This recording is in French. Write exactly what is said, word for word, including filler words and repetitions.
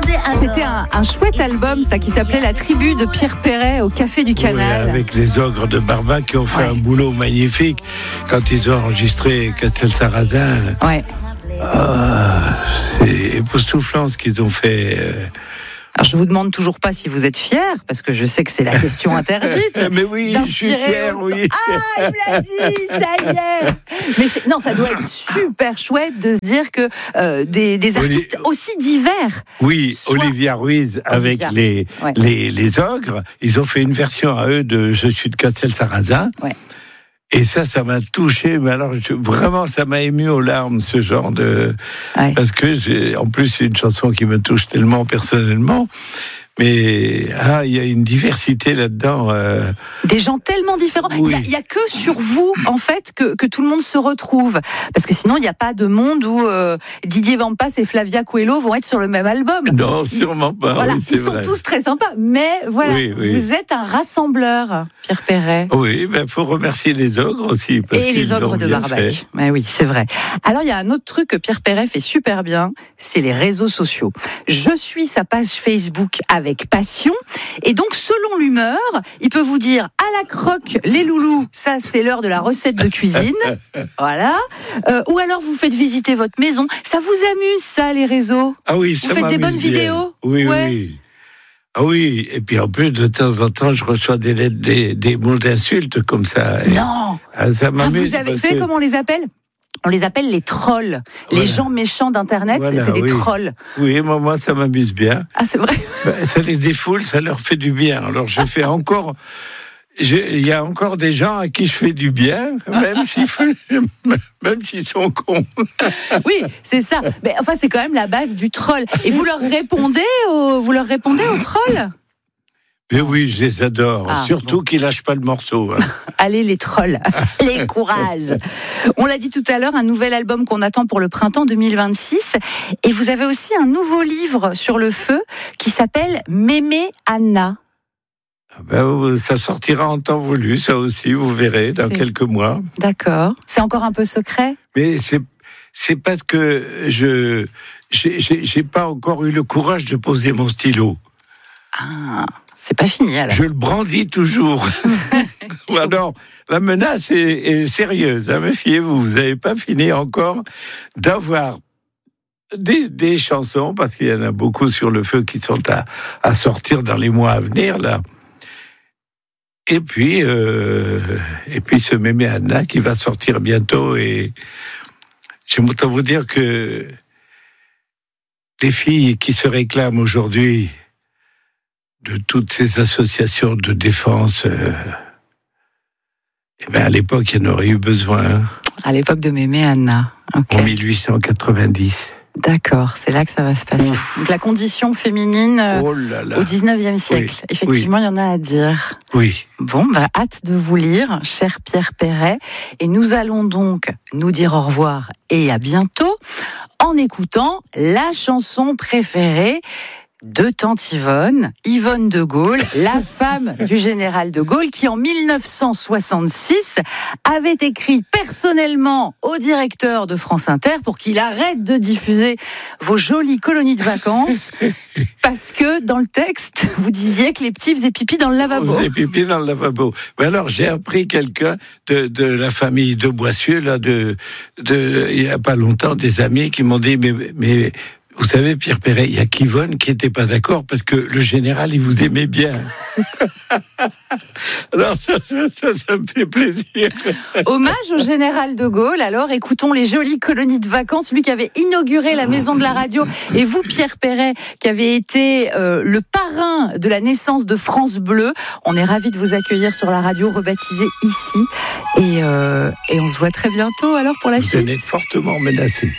C'était un, un chouette album, ça, qui s'appelait La Tribu de Pierre Perret au Café du Canal. Oui, avec les ogres de Barbac qui ont fait ouais. un boulot magnifique quand ils ont enregistré Castel-Sarrazin. Ouais. Ah, c'est époustouflant ce qu'ils ont fait. Alors je vous demande toujours pas si vous êtes fier, parce que je sais que c'est la question interdite. Mais oui, je suis fier, oui. Ah, il me l'a dit, ça y est. Mais c'est, non, ça doit être super chouette de se dire que euh, des, des artistes Oli... aussi divers. Oui, soient... Olivia Ruiz avec Olivia. Les, ouais. les les ogres, ils ont fait une version à eux de Je suis de Castel-Sarrazin. Ouais. Et ça, ça m'a touché, mais alors je, vraiment, ça m'a ému aux larmes, ce genre de... Ouais. Parce que, j'ai, en plus, c'est une chanson qui me touche tellement personnellement, mais ah, il y a une diversité là-dedans. Euh... Des gens tellement différents. Oui. Il n'y a, a que sur vous, en fait, que, que tout le monde se retrouve. Parce que sinon, il n'y a pas de monde où euh, Didier Vampas et Flavia Coelho vont être sur le même album. Non, sûrement pas. Voilà, oui, ils sont vrai. tous très sympas. Mais voilà, oui, oui. vous êtes un rassembleur, Pierre Perret. Oui, il ben, faut remercier les ogres aussi. Parce et les ogres de Barbac. Mais oui, c'est vrai. Alors, il y a un autre truc que Pierre Perret fait super bien, c'est les réseaux sociaux. Je suis sa page Facebook avec avec passion, et donc selon l'humeur, il peut vous dire à la croque les loulous, ça c'est l'heure de la recette de cuisine, voilà, euh, ou alors vous faites visiter votre maison, ça vous amuse ça les réseaux? Ah oui, ça vous faites des bonnes bien. vidéos? Oui, ouais. oui. Ah oui, et puis en plus de temps en temps je reçois des lettres, des, des mots d'insultes comme ça. Non. Ah, ça m'amuse. Ah, vous, avez, vous savez que... comment on les appelle? On les appelle les trolls. Voilà. Les gens méchants d'Internet, voilà, c'est, c'est des oui. trolls. Oui, moi, moi, ça m'amuse bien. Ah, c'est vrai. Ben, ça les défoule, ça leur fait du bien. Alors, je fais encore... Il y a encore des gens à qui je fais du bien, même s'ils, même s'ils sont cons. Oui, c'est ça. Mais enfin, c'est quand même la base du troll. Et vous leur répondez aux, vous leur répondez aux trolls? Mais oui, je les adore. Ah, Surtout bon. qu'ils lâchent pas le morceau. Hein. Allez, les trolls. Les courages. On l'a dit tout à l'heure, un nouvel album qu'on attend pour le printemps deux mille vingt-six. Et vous avez aussi un nouveau livre sur le feu qui s'appelle Mémé Anna. Ah ben, ça sortira en temps voulu, ça aussi, vous verrez, dans c'est... quelques mois. D'accord. C'est encore un peu secret? Mais c'est, c'est parce que je j'ai, j'ai, j'ai pas encore eu le courage de poser mon stylo. Ah, c'est pas fini alors. Je le brandis toujours. Alors, la menace est, est sérieuse, hein, méfiez-vous, vous n'avez pas fini encore d'avoir des, des chansons, parce qu'il y en a beaucoup sur le feu qui sont à, à sortir dans les mois à venir, là. Et puis, euh, et puis ce Mémé Anna qui va sortir bientôt, et j'aime autant vous dire que les filles qui se réclament aujourd'hui de toutes ces associations de défense, euh, eh ben à l'époque, il y en aurait eu besoin. À l'époque de Mémé Anna. Okay. En dix-huit cent quatre-vingt-dix. D'accord, c'est là que ça va se passer. Ouf. Donc la condition féminine euh, oh là là. Au dix-neuvième siècle. Oui. Effectivement, il oui. y en a à dire. Oui. Bon, bah, hâte de vous lire, cher Pierre Perret. Et nous allons donc nous dire au revoir et à bientôt en écoutant la chanson préférée de tante Yvonne, Yvonne de Gaulle, la femme du général de Gaulle, qui en dix-neuf cent soixante-six avait écrit personnellement au directeur de France Inter pour qu'il arrête de diffuser vos jolies colonies de vacances, parce que dans le texte, vous disiez que les petits faisaient pipi dans le lavabo. Faisaient pipi dans le lavabo. Mais alors, j'ai appris quelqu'un de, de la famille de Boissieu, là, de, de, il n'y a pas longtemps, des amis qui m'ont dit, mais, mais vous savez, Pierre Perret, il y a qu'Yvonne qui n'était pas d'accord parce que le général, il vous aimait bien. Alors, ça, ça, ça, ça me fait plaisir. Hommage au général de Gaulle. Alors, écoutons les jolies colonies de vacances. Lui qui avait inauguré la maison de la radio. Et vous, Pierre Perret, qui avez été euh, le parrain de la naissance de France Bleu. On est ravis de vous accueillir sur la radio, rebaptisée ici. Et, euh, et on se voit très bientôt, alors, pour la vous suite. Vous êtes fortement menacé.